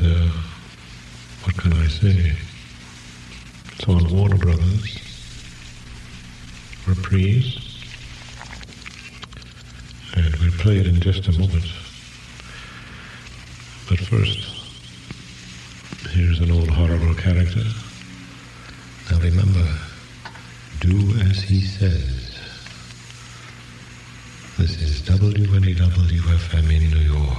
what can I say? It's on Warner Brothers. Reprise. And we'll play it in just a moment. But first, here's an old horrible character. Now remember, do as he says. This is WNEW-FM in New York.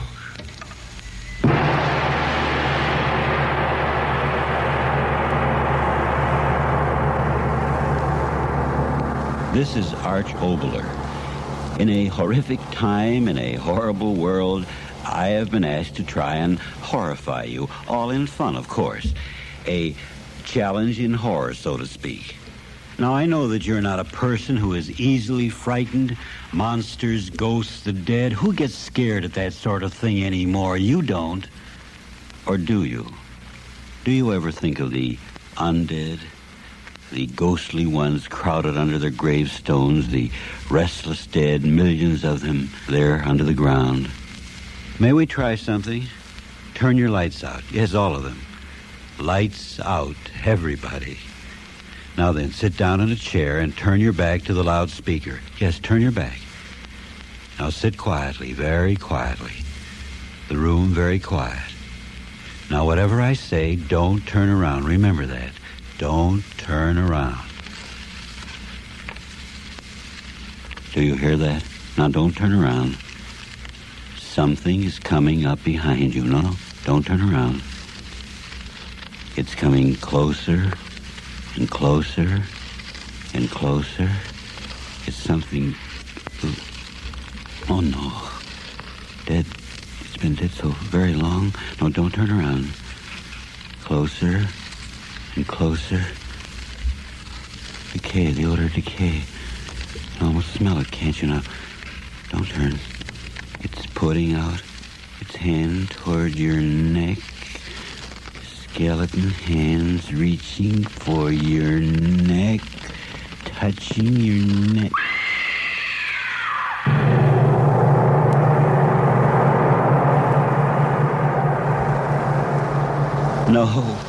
This is Arch Oboler. In a horrific time, in a horrible world, I have been asked to try and horrify you, all in fun, of course. A challenge in horror, so to speak. Now, I know that you're not a person who is easily frightened. Monsters, ghosts, the dead. Who gets scared at that sort of thing anymore? You don't. Or do you? Do you ever think of the undead? The ghostly ones crowded under their gravestones, the restless dead, millions of them there under the ground. May we try something? Turn your lights out. Yes, all of them. Lights out, everybody. Now then, sit down in a chair and turn your back to the loudspeaker. Yes, turn your back. Now sit quietly, very quietly. The room very quiet. Now, whatever I say, don't turn around. Remember that. Don't turn around. Do you hear that? Now, don't turn around. Something is coming up behind you. No, don't turn around. It's coming closer and closer and closer. It's something... Oh, no. Dead. It's been dead so very long. No, don't turn around. Closer and closer. Decay, the odor of decay. You can almost smell it, can't you now? Don't turn. It's putting out its hand toward your neck. Skeleton hands reaching for your neck, touching your neck. No.